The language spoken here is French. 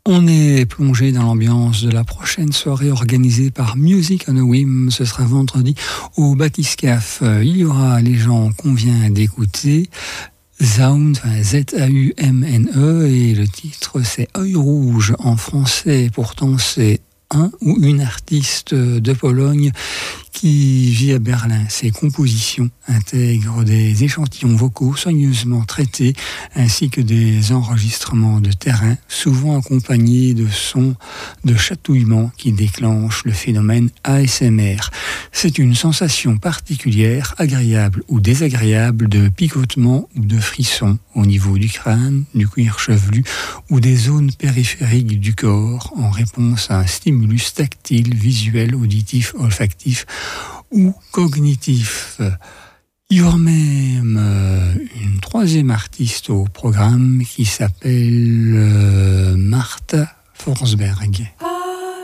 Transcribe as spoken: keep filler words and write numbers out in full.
On est plongé dans l'ambiance de la prochaine soirée organisée par Music on a Whim. Ce sera vendredi au Bathyscaphe. Il y aura les gens qu'on vient d'écouter, Zaun, enfin Z A U M N E, et le titre c'est Œil Rouge en français. Pourtant c'est un ou une artiste de Pologne qui vit à Berlin. Ses compositions intègrent des échantillons vocaux soigneusement traités ainsi que des enregistrements de terrain, souvent accompagnés de sons de chatouillement qui déclenchent le phénomène A S M R. C'est une sensation particulière, agréable ou désagréable, de picotement ou de frisson au niveau du crâne, du cuir chevelu ou des zones périphériques du corps en réponse à un stimulus tactile, visuel, auditif, olfactif ou cognitif. Il y aura même euh, une troisième artiste au programme qui s'appelle euh, Martha Forsberg.